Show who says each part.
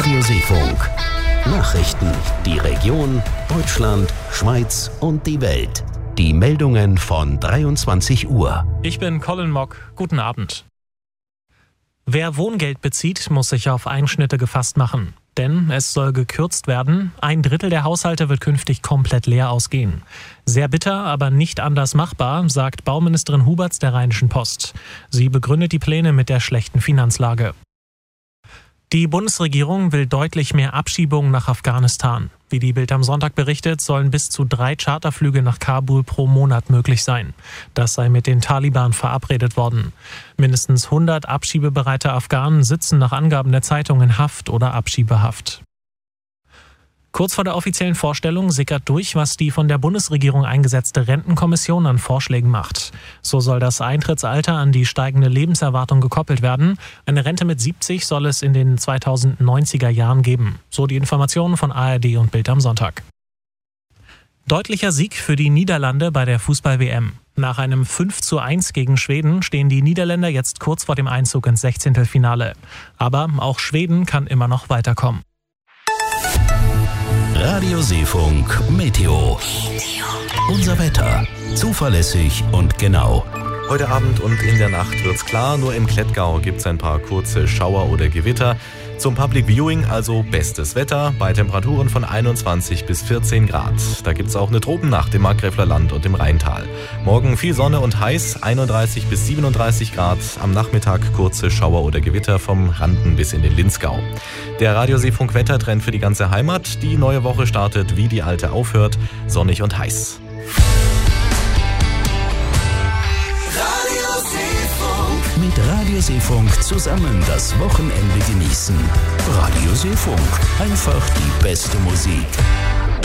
Speaker 1: Radio Seefunk. Nachrichten, die Region, Deutschland, Schweiz und die Welt. Die Meldungen von 23 Uhr.
Speaker 2: Ich bin Colin Mock. Guten Abend. Wer Wohngeld bezieht, muss sich auf Einschnitte gefasst machen. Denn es soll gekürzt werden. 1/3 der Haushalte wird künftig komplett leer ausgehen. Sehr bitter, aber nicht anders machbar, sagt Bauministerin Huberts der Rheinischen Post. Sie begründet die Pläne mit der schlechten Finanzlage. Die Bundesregierung will deutlich mehr Abschiebungen nach Afghanistan. Wie die Bild am Sonntag berichtet, sollen bis zu 3 Charterflüge nach Kabul pro Monat möglich sein. Das sei mit den Taliban verabredet worden. Mindestens 100 abschiebebereite Afghanen sitzen nach Angaben der Zeitung in Haft oder Abschiebehaft. Kurz vor der offiziellen Vorstellung sickert durch, was die von der Bundesregierung eingesetzte Rentenkommission an Vorschlägen macht. So soll das Eintrittsalter an die steigende Lebenserwartung gekoppelt werden. Eine Rente mit 70 soll es in den 2090er Jahren geben. So die Informationen von ARD und Bild am Sonntag. Deutlicher Sieg für die Niederlande bei der Fußball-WM. Nach einem 5:1 gegen Schweden stehen die Niederländer jetzt kurz vor dem Einzug ins 16. Aber auch Schweden kann immer noch weiterkommen.
Speaker 1: Radio Seefunk Meteo. Unser Wetter. Zuverlässig und genau.
Speaker 3: Heute Abend und in der Nacht wird's klar, nur im Klettgau gibt's ein paar kurze Schauer oder Gewitter. Zum Public Viewing also bestes Wetter bei Temperaturen von 21 bis 14 Grad. Da gibt's auch eine Tropennacht im Markgräfler Land und im Rheintal. Morgen viel Sonne und heiß, 31 bis 37 Grad. Am Nachmittag kurze Schauer oder Gewitter vom Randen bis in den Linzgau. Der Radio Seefunk Wettertrend für die ganze Heimat. Die neue Woche startet, wie die alte aufhört, sonnig und heiß.
Speaker 1: Mit Radio Seefunk zusammen das Wochenende genießen. Radio Seefunk. Einfach die beste Musik.